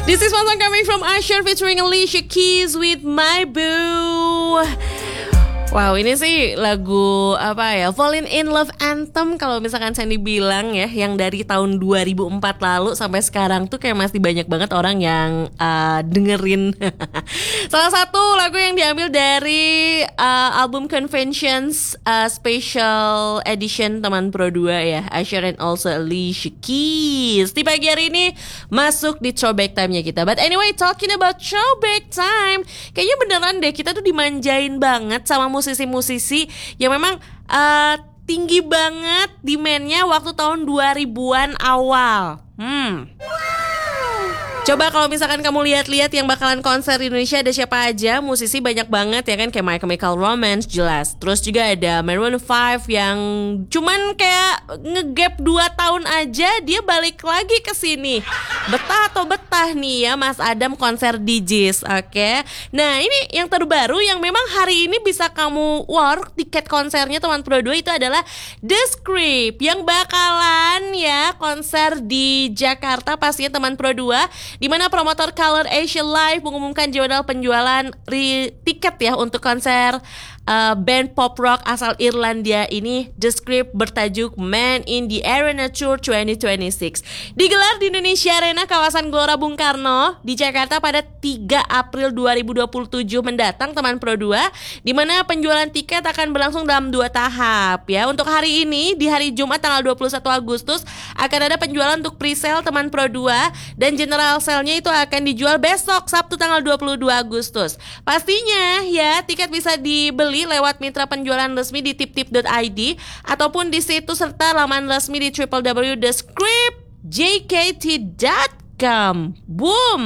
This is one song coming from Usher featuring Alicia Keys with My Boo. Wow, ini sih lagu apa ya, Falling in Love Anthem kalau misalkan Sandy bilang ya, yang dari tahun 2004 lalu sampai sekarang tuh kayak masih banyak banget orang yang dengerin. Salah satu lagu yang diambil dari album Conventions Special Edition teman Pro 2 ya, Usher and also Alicia Keys. Di pagi hari ini masuk di throwback time-nya kita. But anyway, talking about throwback time, kayaknya beneran deh kita tuh dimanjain banget sama musisi-musisi yang memang tinggi banget demand-nya waktu tahun 2000-an awal. Coba kalau misalkan kamu lihat-lihat yang bakalan konser di Indonesia ada siapa aja, musisi banyak banget ya kan, kayak My Chemical Romance jelas. Terus juga ada Maroon 5 yang cuman kayak ngegap 2 tahun aja dia balik lagi ke sini. Betah atau betah nih ya Mas Adam konser di Jis, oke? Nah ini yang terbaru yang memang hari ini bisa kamu war tiket konsernya teman Pro 2 itu adalah The Script yang bakalan ya konser di Jakarta pastinya teman Pro 2, di mana promotor Color Asia Live mengumumkan jadwal penjualan tiket ya untuk konser band pop rock asal Irlandia ini, The Script, bertajuk Man in the Arena Tour 2026. Digelar di Indonesia Arena kawasan Gelora Bung Karno di Jakarta pada 3 April 2027 mendatang teman Pro 2, di mana penjualan tiket akan berlangsung dalam 2 tahap ya. Untuk hari ini di hari Jumat tanggal 21 Agustus akan ada penjualan untuk pre-sale teman Pro 2 dan general sale-nya itu akan dijual besok Sabtu tanggal 22 Agustus. Pastinya ya tiket bisa dibeli lewat mitra penjualan resmi di tiptip.id ataupun di situs serta laman resmi di www.thescriptjkt.com. Boom.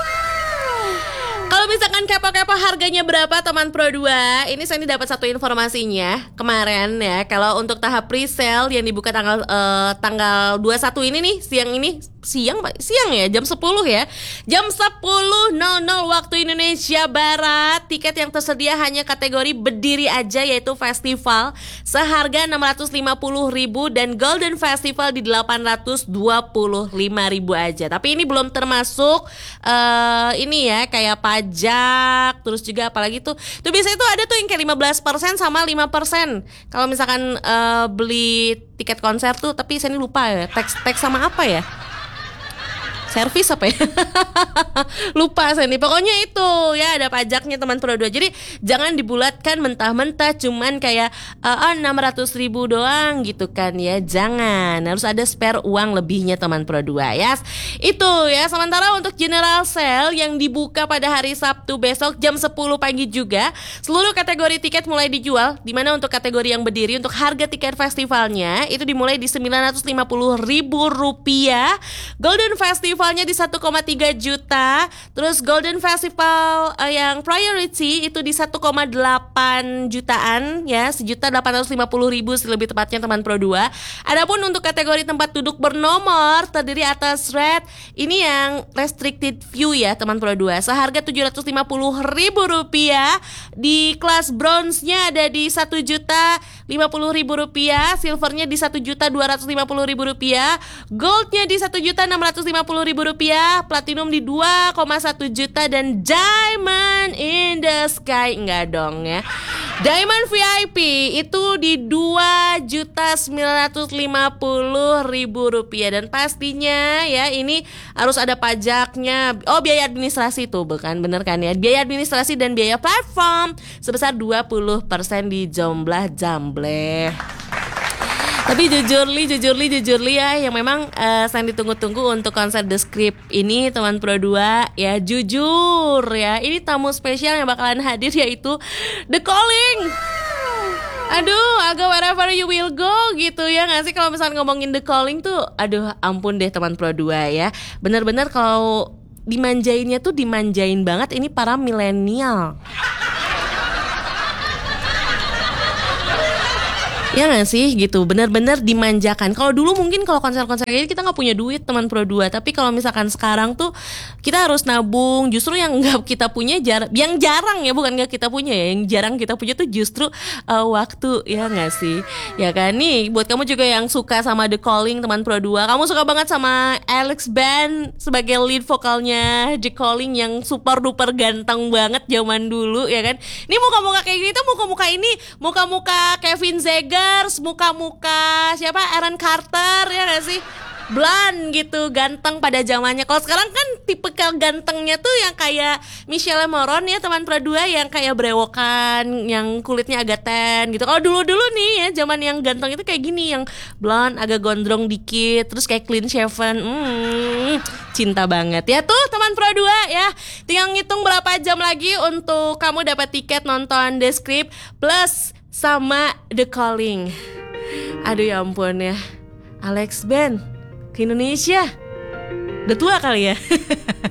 Kalau misalkan kepo-kepo harganya berapa teman Pro 2, ini saya dapat satu informasinya kemarin ya. Kalau untuk tahap pre-sale yang dibuka tanggal 21 ini nih, siang ya, jam 10 ya. Jam 10.00 waktu Indonesia Barat, tiket yang tersedia hanya kategori berdiri aja yaitu festival seharga 650.000 dan Golden Festival di 825.000 aja. Tapi ini belum termasuk ini ya kayak pajak, terus juga apalagi tuh biasanya tuh ada tuh yang kayak 15% sama 5% kalau misalkan beli tiket konser tuh, tapi saya lupa ya teks sama apa ya, servis apa ya lupa saya nih, pokoknya itu ya ada pajaknya teman Pro 2. Jadi jangan dibulatkan mentah-mentah cuman kayak 600.000 doang gitu kan ya, jangan, harus ada spare uang lebihnya teman Pro 2 ya. Itu ya. Sementara untuk general sale yang dibuka pada hari Sabtu besok jam 10 pagi juga, seluruh kategori tiket mulai dijual, dimana untuk kategori yang berdiri untuk harga tiket festivalnya itu dimulai di Rp950.000, Golden Festivalnya di 1,3 juta, terus Golden Festival yang priority itu di 1,8 jutaan ya, 1.850.000 lebih tepatnya teman Pro 2. Adapun untuk kategori tempat duduk bernomor terdiri atas red, ini yang restricted view ya teman Pro 2, seharga Rp750.000. Di kelas bronze-nya ada di Rp1.050.000, silvernya di Rp1.250.000, goldnya di Rp1.650.000, platinum di 2,1 juta, dan diamond in the sky enggak dong ya. Diamond VIP itu di Rp2.950.000 dan pastinya ya ini harus ada pajaknya. Oh, biaya administrasi tuh bukan, bener kan ya? Biaya administrasi dan biaya platform sebesar 20% di jombleh-jambleh. Tapi jujur li ya, yang memang saya ditunggu-tunggu untuk konser The Script ini teman Pro 2 ya, jujur ya, ini tamu spesial yang bakalan hadir yaitu The Calling. Aduh, agak wherever you will go gitu ya nggak sih kalau misalnya ngomongin The Calling tuh, aduh ampun deh teman Pro 2 ya. Bener-bener kalau dimanjainnya tuh dimanjain banget ini para milenial. Ya nggak sih gitu, benar-benar dimanjakan. Kalau dulu mungkin kalau konser-konser kayak gini kita nggak punya duit teman Pro 2, tapi kalau misalkan sekarang tuh kita harus nabung. Justru yang nggak kita punya yang jarang ya, bukan nggak kita punya ya, yang jarang kita punya tuh justru waktu, ya nggak sih? Ya kan, nih buat kamu juga yang suka sama The Calling teman Pro 2, kamu suka banget sama Alex Band sebagai lead vokalnya The Calling yang super duper ganteng banget zaman dulu ya kan. Ini muka-muka kayak gini tuh muka-muka ini, muka-muka Kevin Zegers, muka-muka siapa, Aaron Carter, ya gak sih? Blonde gitu, ganteng pada zamannya. Kalau sekarang kan tipikal gantengnya tuh yang kayak Michelle Moron ya teman Pro 2, yang kayak brewokan, yang kulitnya agak tan gitu. Kalau dulu-dulu nih ya, zaman yang ganteng itu kayak gini, yang blonde, agak gondrong dikit, terus kayak clean shaven. Cinta banget ya tuh teman Pro 2 ya. Tinggal ngitung berapa jam lagi untuk kamu dapat tiket nonton The Script plus sama The Calling. Aduh ya ampun ya, Alex Band ke Indonesia. Udah tua kali ya.